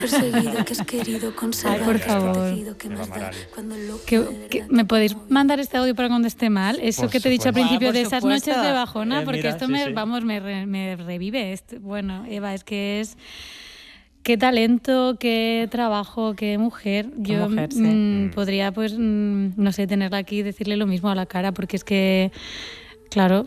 perseguido, que has querido conservar. Ay, por favor. Que más da cuando ¿Me podéis mandar este audio para cuando esté mal? Eso Por que te he dicho al supuesto. principio de esas noches de bajona, porque Mira, esto sí, me, sí. vamos, me revive. Bueno, Eva, es que es... Qué talento, qué trabajo, qué mujer. Yo mujer, sí. podría, pues, no sé, tenerla aquí y decirle lo mismo a la cara, porque es que, claro,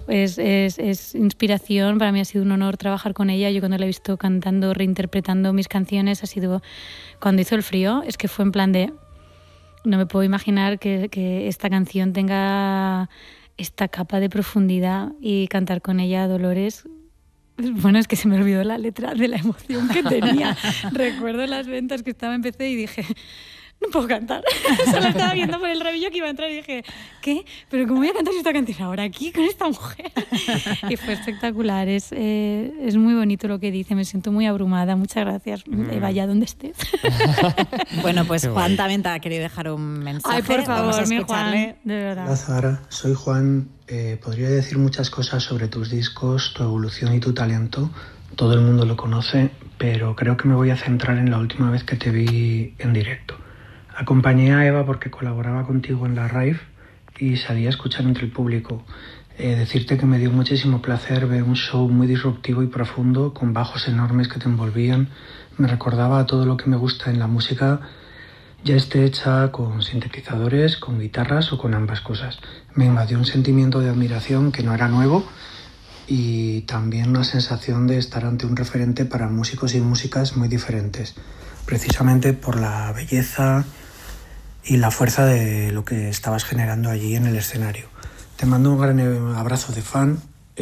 es inspiración. Para mí ha sido un honor trabajar con ella. Yo cuando la he visto cantando, reinterpretando mis canciones, ha sido cuando hizo El Frío, es que fue en plan de... No me puedo imaginar que esta canción tenga esta capa de profundidad y cantar con ella Dolores. Bueno, es que se me olvidó la letra de la emoción que tenía. Recuerdo las ventas que empecé y dije, no puedo cantar. Solo estaba viendo por el rabillo que iba a entrar y dije, ¿qué? ¿Pero cómo voy a cantar esta canción ahora aquí con esta mujer? Y fue espectacular. Es muy bonito lo que dice. Me siento muy abrumada. Muchas gracias, Eva, ya donde estés. Bueno, pues Juan también te ha querido dejar un mensaje. Ay, por Vamos a favor, mi escucharle. Juan, de verdad. Hola Zahara, soy Juan. Podría decir muchas cosas sobre tus discos, tu evolución y tu talento. Todo el mundo lo conoce, pero creo que me voy a centrar en la última vez que te vi en directo. Acompañé a Eva porque colaboraba contigo en la rave y salí a escuchar entre el público. Decirte que me dio muchísimo placer ver un show muy disruptivo y profundo, con bajos enormes que te envolvían. Me recordaba a todo lo que me gusta en la música, ya esté hecha con sintetizadores, con guitarras o con ambas cosas. Me invadió un sentimiento de admiración que no era nuevo y también una sensación de estar ante un referente para músicos y músicas muy diferentes, precisamente por la belleza y la fuerza de lo que estabas generando allí en el escenario. Te mando un gran abrazo de fan,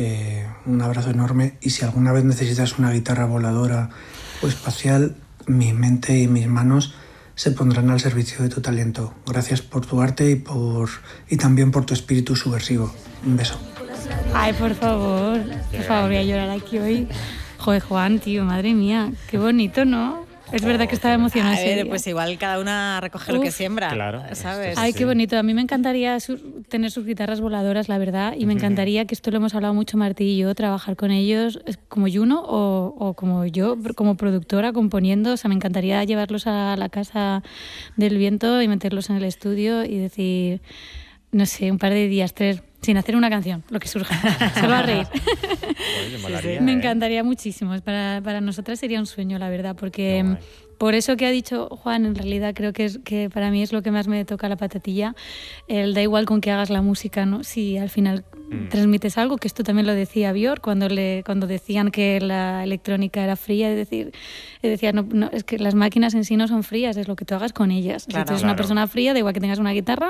un abrazo enorme, y si alguna vez necesitas una guitarra voladora o espacial, mi mente y mis manos se pondrán al servicio de tu talento. Gracias por tu arte y también por tu espíritu subversivo. Un beso. Ay, por favor, voy a llorar aquí hoy. Joder, Juan, tío, madre mía, qué bonito, ¿no? Es verdad que estaba emocionada. A ver, pues igual cada una recoge lo que siembra, claro, ¿sabes? Ay, qué bonito. A mí me encantaría tener sus guitarras voladoras, la verdad, y me encantaría, que esto lo hemos hablado mucho Martí y yo, trabajar con ellos como Juno o como yo, como productora, componiendo. O sea, me encantaría llevarlos a la Casa del Viento y meterlos en el estudio y decir, no sé, un par de días, 3, sin hacer una canción, lo que surja, solo a reír. Oye, Me encantaría muchísimo. Para nosotras sería un sueño, la verdad, porque por eso que ha dicho Juan, en realidad creo que para mí es lo que más me toca la patatilla. Da igual con que hagas la música, ¿no? Si al final transmites algo, que esto también lo decía Björk cuando decían que la electrónica era fría, decía, no, es que las máquinas en sí no son frías, es lo que tú hagas con ellas. Claro, si tú eres una persona fría, da igual que tengas una guitarra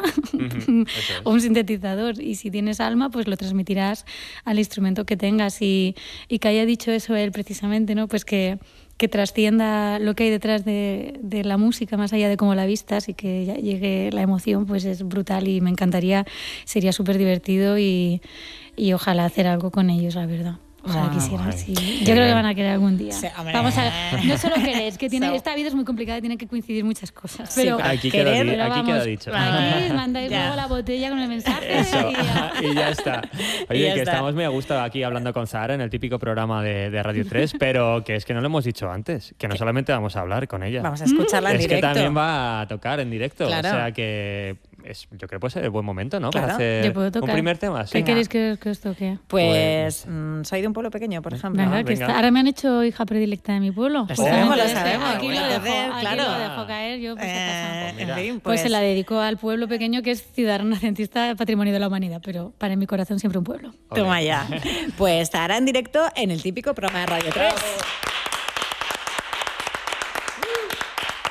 o un sintetizador, y si tienes alma, pues lo transmitirás al instrumento que tengas. Y que haya dicho eso él precisamente, ¿no? Pues que trascienda lo que hay detrás de la música, más allá de cómo la vistas, y que ya llegue la emoción, pues es brutal, y me encantaría, sería súper divertido y ojalá hacer algo con ellos, la verdad. Ojalá quisieran, sí. Yo creo que van a querer algún día. Sí, Vamos a no solo querer, es que esta vida es muy complicada y tiene que coincidir muchas cosas. Pero Sí, Aquí querer, queda dicho. Aquí mandáis luego la botella con el mensaje. Eso, y ya está. Y Oye, ya que está. estamos muy a gusto aquí hablando con Zahara en el típico programa de Radio 3, pero que es que no lo hemos dicho antes, que no solamente vamos a hablar con ella. Vamos a escucharla en es directo. que también va a tocar en directo. Claro. O sea que yo creo que puede ser el buen momento, ¿no? Claro. Para hacer Yo puedo tocar. un primer tema. Sí. ¿Qué queréis que os toque? Pues soy de un pueblo pequeño, por ejemplo. Venga, que venga. ahora me han hecho hija predilecta de mi pueblo. Lo Justamente sabemos. Aquí lo Bueno, dejo, entonces, claro. aquí lo dejo caer yo. Pues, mira. en fin, pues se la dedico al pueblo pequeño, que es ciudad renacentista, patrimonio de la humanidad, pero para mi corazón siempre un pueblo. Toma ya. Pues estará en directo en el típico programa de Radio 3.